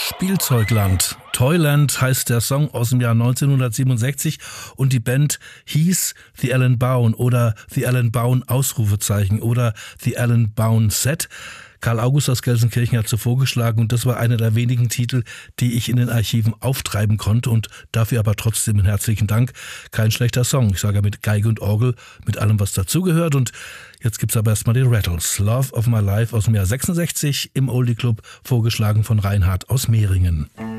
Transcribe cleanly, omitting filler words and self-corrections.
Spielzeugland. Toyland heißt der Song aus dem Jahr 1967 und die Band hieß The Alan Baum oder The Alan Baum Ausrufezeichen oder The Alan Baum Set. Karl August aus Gelsenkirchen hat zuvor geschlagen und das war einer der wenigen Titel, die ich in den Archiven auftreiben konnte und dafür aber trotzdem einen herzlichen Dank. Kein schlechter Song, ich sage mit Geige und Orgel, mit allem was dazugehört und jetzt gibt's aber erstmal die Rattles. Love of My Life aus dem Jahr 66 im Oldie Club, vorgeschlagen von Reinhard aus Mehringen.